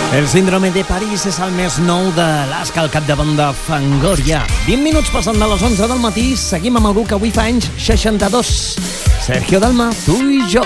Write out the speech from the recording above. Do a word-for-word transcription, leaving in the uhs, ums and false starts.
El síndrome de París és el més nou de l'Asca al capdavant de Fangoria. vint minuts passant de les onze del matí, seguim amb algú que avui fa anys seixanta-dos. Sergio Dalma, tu i jo.